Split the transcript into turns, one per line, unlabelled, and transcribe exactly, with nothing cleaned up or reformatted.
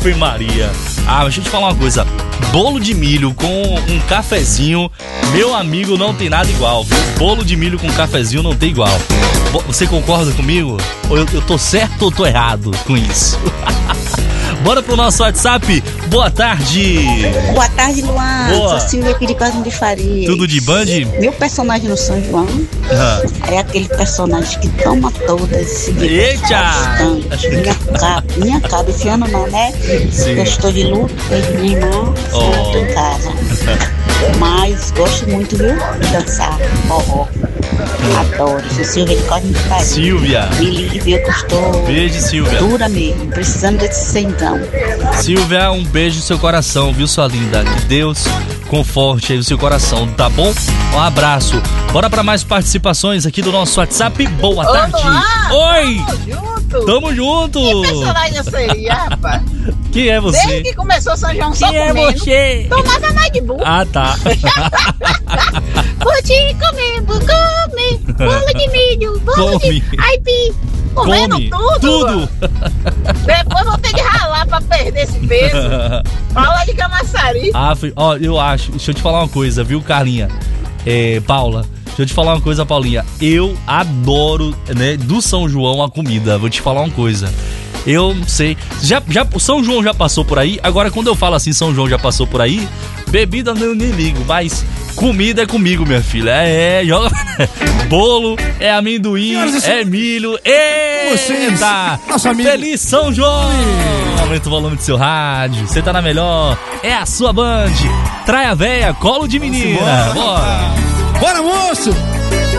Ave Maria. Ah, deixa eu te falar uma coisa. Bolo de milho com um cafezinho, meu amigo, não tem nada igual, viu? Bolo de milho com cafezinho não tem igual. Você concorda comigo? Ou eu, eu tô certo ou tô errado com isso? Bora pro nosso WhatsApp. Boa tarde.
Boa tarde, Luan.
Boa.
Sou Silvia aqui de Cosmo de Faria.
Tudo de Band?
Meu personagem no São João
Ah.
é aquele personagem que toma todas.
Eita!
Minha cara, minha cara, esse ano não, né?
Sim.
Eu estou de luto, perdi minha irmã,
Oh.
oh. em casa. Mas gosto muito, viu? De dançar forró. Adoro. Sou Silvia de Cosmo de Faria.
Silvia.
Me ligue, viu que eu estou
Beijo, Silvia.
dura mesmo, precisando desse centão.
Silvia, um beijo no seu coração, viu, sua linda? Que Deus conforte aí o seu coração, tá bom? Um abraço. Bora pra mais participações aqui do nosso WhatsApp. Boa
Ô,
tarde.
Luan,
Oi!
Tamo junto!
Tamo junto!
Que personagem é esse aí, rapaz?
Quem é você?
Desde que começou São João só
Quem é
comendo.
você?
Tomava mais de burro.
Ah, tá.
Curti comendo, come, bolo de milho, bolo
Come.
de aipim. Comendo
Come
tudo.
tudo.
Depois vou ter que ralar pra perder esse peso. Fala de camaçari.
Ah, foi- ó, eu acho. Deixa eu te falar uma coisa, viu, Carlinha? É, Paula, deixa eu te falar uma coisa, Paulinha. Eu adoro, né, do São João a comida. Vou te falar uma coisa. Eu não sei. Já, já, o São João já passou por aí. Agora, quando eu falo assim, São João já passou por aí, bebida eu nem ligo, mas comida é comigo, minha filha. É, é, joga. Bolo, é amendoim, é milho. Eita!
Nosso amigo.
Feliz São João! Aumenta o volume do seu rádio. Você tá na melhor. É a sua Band. Traia véia, colo de menina. Bora!
Bora, moço!